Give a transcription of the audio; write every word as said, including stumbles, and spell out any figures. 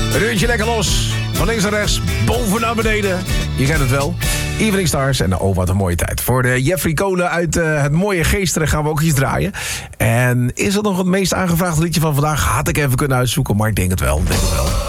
Reuntje lekker los. Van links naar rechts, boven naar beneden. Je kent het wel. Evening Stars en oh, wat een mooie tijd. Voor de Jeffrey Kolen uit uh, het mooie Geesteren gaan we ook iets draaien. En is dat nog het meest aangevraagde liedje van vandaag? Had ik even kunnen uitzoeken, maar ik denk het wel. Denk het wel.